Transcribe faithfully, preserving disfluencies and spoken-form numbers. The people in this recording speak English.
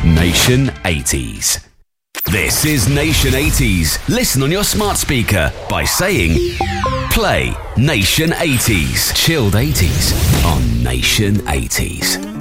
Nation eighties. This is Nation eighties. Listen on your smart speaker by saying, play Nation eighties. Chilled eighties on Nation eighties.